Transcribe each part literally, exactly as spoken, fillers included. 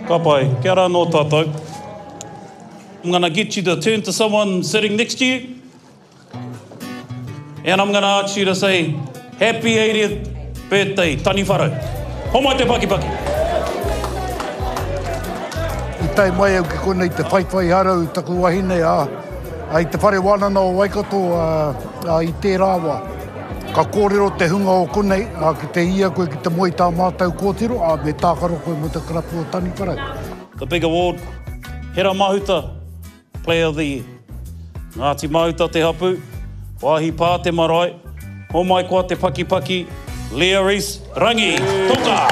Ka pai, kia rā nō tātou. I'm going to get you to turn to someone sitting next to you. And I'm going to ask you to say, Happy eightieth birthday, Tani Wharau. Homai te paki paki. I tai mai au ki konei te whaiwhai harau taku wahine a. Ai te whare wānana o Waikato a, a i tē rāwa. Ka kōrero te hunga o konei, a ki te ia koe ki te moi tā mātau kōtiro, a me tākaro koe mo te karapu o Tani Wharau. The big award, Hera Mahuta, Player of the Year. Ngāti Mahuta te hapu, wāhi pā te marae, homai koa te paki paki, Leah Reese, Rangi, toka!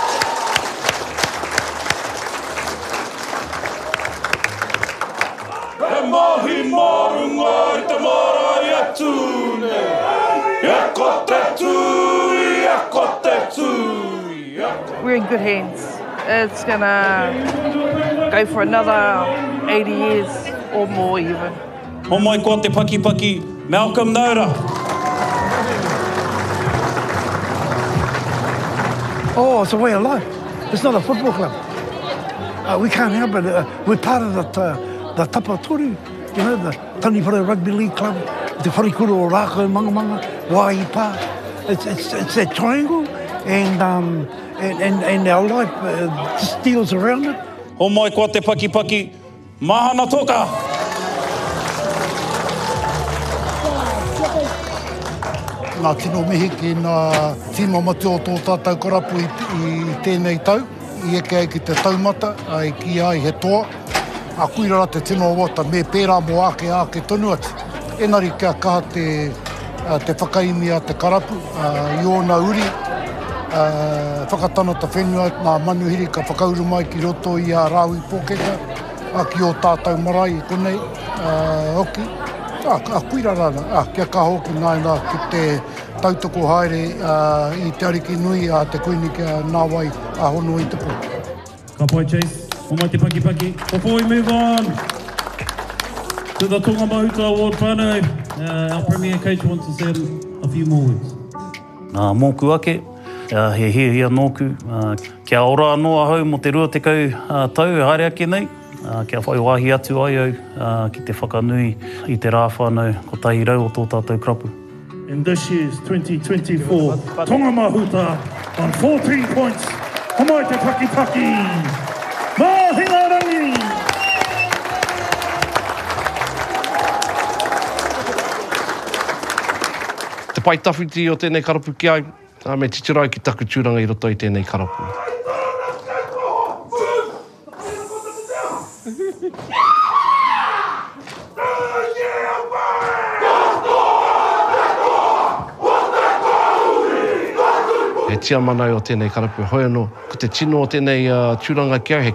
E mahi marunga i te marae atu nei, e ko te tui, e ko te tui, e ko... We're in good hands. It's gonna go for another eighty years or more even. Homai koa te paki paki, Malcolm Naura. Oh, it's a way of life. It's not a football club. Uh, we can't help it. Uh, we're part of the, uh, the Tapatori, you know, the Tani Wharau Rugby League Club, the Wharikuro o Rākau, Mangamanga, Wāhi Pā. It's, it's, it's that triangle, and, um, and, and, and our life uh, just deals around it. Homai koa te paki paki, Mahana toka! Ngā tino mihi ki ngā tīma matu o tō tātou karapu i, i tēnei tau. I eke ai ki te taumata, ai ki ai he toa. A kuirara te tino o wata, me pērā mo ake ake tonu ati. Enari kia kaha te, uh, te whakaimi a te karapu, uh, i ōna uri. Uh, whakatana ta whenua, ngā manuhiri ka whakauru mai ki roto i a Rāui Pōkeka. A ki o tātou marae i konei, uh, hoki. Ah, a kuira rana, ah, kia ka hoki nai nā ki te tautoko haere uh, i te ariki nui a te koini kia nāwai a hono i te po. Ka pai Chase, homai te paki paki. Before we move on to the Tonga Mahuta Award whānau, uh, our Premier Coach wants to say a few more words. Nā mōku ake, uh, he hia nōku, uh, kia ora anō ahau mo te rua te kau uh, tau, haere ake nei. Uh, kia whai wāhi atu ai au uh, ki te whakanui i te rā whānau ko tahi rau o tō tātou krapu. In this year's twenty twenty-four Tonga Mahuta on fourteen points, homai te paki paki, Mahinga Rangi! Te pai tawhiti o tēnei karapu ki ai, uh, me titirai ki taku tūranga i roto i tēnei karapu. He tia manai o tēnei karapu hoi anō, ko te tino o tēnei uh, tūranga ki au, he